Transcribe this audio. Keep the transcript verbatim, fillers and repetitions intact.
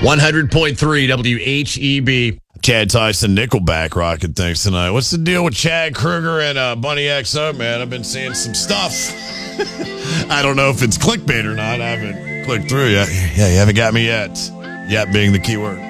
one hundred point three W H E B. Chad Tyson, Nickelback rocking things tonight. What's the deal with Chad Kruger and uh, Bunny X O, man? I've been seeing some stuff. I don't know if it's clickbait or not. I haven't clicked through yet. Yeah, you haven't got me yet. Yet being the key word.